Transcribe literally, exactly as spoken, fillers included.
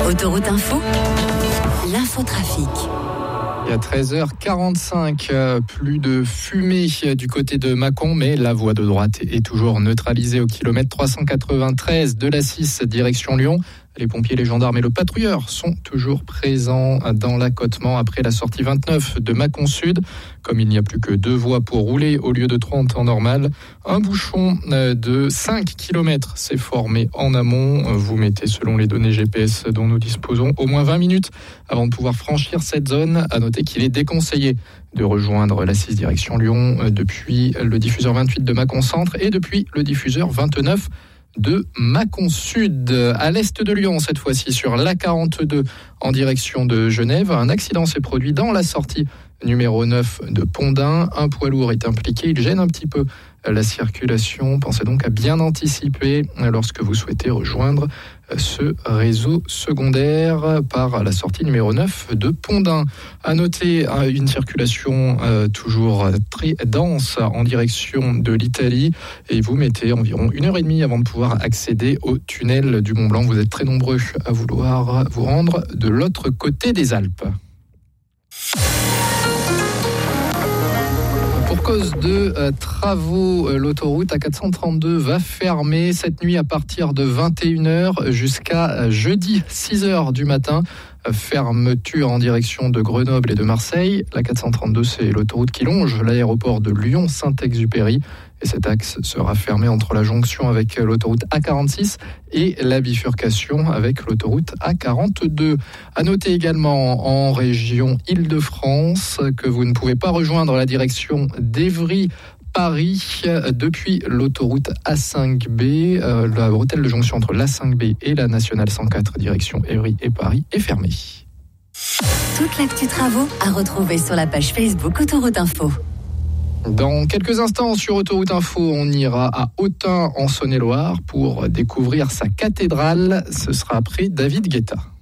Autoroute Info, l'infotrafic. Il y a treize heures quarante-cinq, euh, plus de fumée du côté de Mâcon, mais la voie de droite est toujours neutralisée au kilomètre trois cent quatre-vingt-treize de l'A six direction Lyon. Les pompiers, les gendarmes et le patrouilleur sont toujours présents dans l'accotement après la sortie vingt-neuf de Mâcon Sud. Comme il n'y a plus que deux voies pour rouler au lieu de trois en temps normal, un bouchon de cinq kilomètres s'est formé en amont. Vous mettez, selon les données G P S dont nous disposons, au moins vingt minutes avant de pouvoir franchir cette zone. À noter qu'il est déconseillé de rejoindre l'A six direction Lyon depuis le diffuseur vingt-huit de Mâcon Centre et depuis le diffuseur vingt-neuf de Mâcon Sud. À l'est de Lyon, cette fois-ci sur l'A quarante-deux en direction de Genève, un accident s'est produit dans la sortie numéro neuf de Pont-d'Ain. Un poids lourd est impliqué, il gêne un petit peu la circulation. Pensez donc à bien anticiper lorsque vous souhaitez rejoindre ce réseau secondaire par la sortie numéro neuf de Pont-d'Ain. À noter une circulation euh, toujours très dense en direction de l'Italie et vous mettez environ une heure et demie avant de pouvoir accéder au tunnel du Mont Blanc. Vous êtes très nombreux à vouloir vous rendre de l'autre côté des Alpes. Pour cause de euh, travaux, euh, l'autoroute A quatre cent trente-deux va fermer cette nuit à partir de vingt et une heures jusqu'à euh, jeudi six heures du matin. Euh, fermeture en direction de Grenoble et de Marseille. La quatre cent trente-deux, c'est l'autoroute qui longe l'aéroport de Lyon-Saint-Exupéry. Et cet axe sera fermé entre la jonction avec l'autoroute A quarante-six et la bifurcation avec l'autoroute A quarante-deux. À noter également en région Île-de-France que vous ne pouvez pas rejoindre la direction d'Évry-Paris depuis l'autoroute A cinq B. Euh, la bretelle de jonction entre l'A cinq B et la nationale cent quatre direction Évry et Paris est fermée. Toute l'actu travaux à retrouver sur la page Facebook Autoroute Info. Dans quelques instants sur Autoroute Info, on ira à Autun en Saône-et-Loire pour découvrir sa cathédrale. Ce sera après David Guetta.